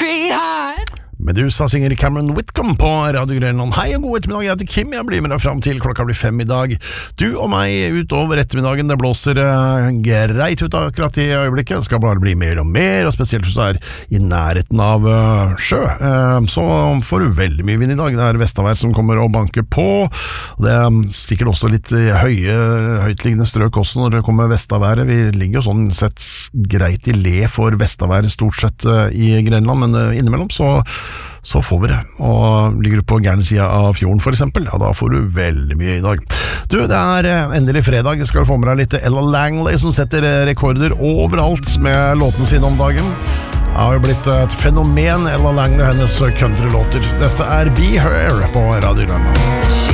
sweetheart. Medusa synger Cameron Whitcomb på Radio Grenland. Hei og god ettermiddag, jeg heter Kim, jeg blir med deg frem til klokka blir 5 i dag. Du og meg utover ettermiddagen, det blåser greit ut akkurat i øyeblikket. Det skal bare bli mer og mer, og spesielt hvis du er i nærheten av sjø. Så får du veldig mye vind i dag. Det er vestavær som kommer og banker på. Det stikker også litt høytliggende strøk også når det kommer vestaværet. Vi ligger jo sånn sett greit i le for vestaværet stort sett i Grenland, men innimellom så får vi det, og ligger du på gærne siden av fjorden for eksempel, ja da får du veldig mye i dag. Du, det er endelig fredag, skal du få med deg litt Ella Langley som setter rekorder overalt med låten sin om dagen. Det har jo blitt et fenomen, Ella Langley og hennes countrylåter. Dette er Be Her på Radio Grenland.